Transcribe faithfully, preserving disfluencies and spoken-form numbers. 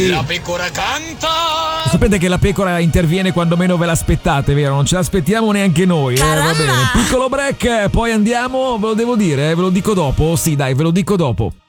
La pecora canta. Sapete che la pecora interviene quando meno ve l'aspettate, vero? Non ce l'aspettiamo neanche noi, eh? Va bene. Piccolo break, poi andiamo, ve lo devo dire, eh? Ve lo dico dopo? Sì, dai, ve lo dico dopo.